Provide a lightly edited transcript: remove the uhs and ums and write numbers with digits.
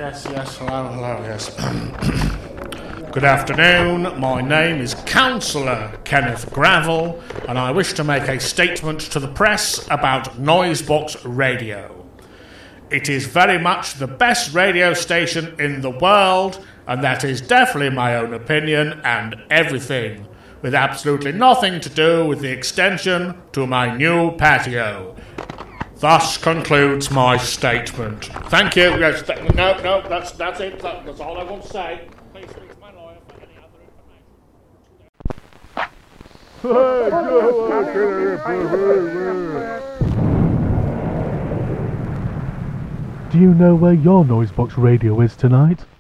hello, yes. Good afternoon, my name is Councillor Kenneth Gravel, and I wish to make a statement to the press about Noisebox Radio. It is very much the best radio station in the world, and that is definitely my own opinion and everything, with absolutely nothing to do with the extension to my new patio. Thus concludes my statement. Thank you. Yes, no, that's it. That's all I want to say. Please speak to my lawyer for any other Do you know where your Noisebox Radio is tonight?